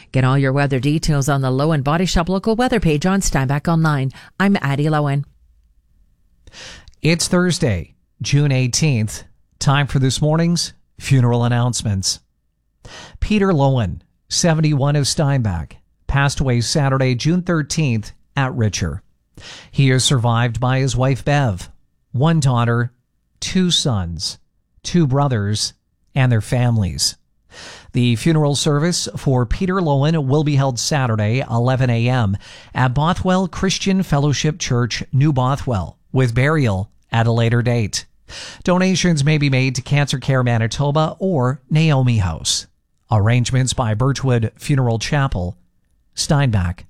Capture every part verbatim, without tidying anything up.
Get all your weather details on the Lowen Body Shop local weather page on Steinbach Online. I'm Addie Lowen. It's Thursday, June eighteenth. Time for this morning's funeral announcements. Peter Lowen, seventy-one, of Steinbach, passed away Saturday, June thirteenth at Richer. He is survived by his wife Bev, one daughter, two sons, two brothers, and their families. The funeral service for Peter Lowen will be held Saturday, eleven a.m. at Bothwell Christian Fellowship Church, New Bothwell, with burial at a later date. Donations may be made to Cancer Care Manitoba or Naomi House. Arrangements by Birchwood Funeral Chapel, Steinbach.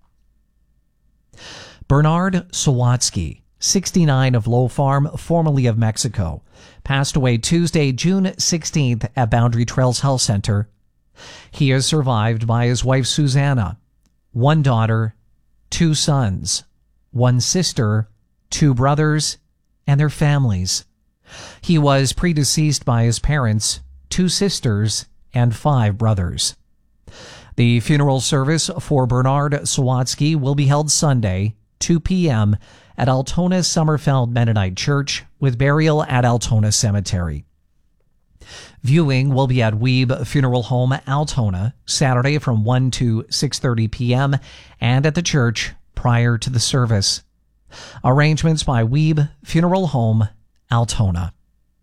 Bernard Sawatsky, sixty-nine, of Low Farm, formerly of Mexico, passed away Tuesday, June sixteenth at Boundary Trails Health Center. He is survived by his wife Susanna, one daughter, two sons, one sister, two brothers, and their families. He was predeceased by his parents, two sisters, and five brothers. The funeral service for Bernard Sawatsky will be held Sunday, two p.m. at Altona Summerfeld Mennonite Church, with burial at Altona Cemetery. Viewing will be at Weeb Funeral Home, Altona, Saturday from one to six thirty p.m. and at the church prior to the service. Arrangements by Weeb Funeral Home, Altona.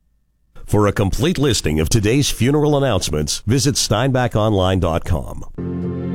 For a complete listing of today's funeral announcements, visit steinbach online dot com.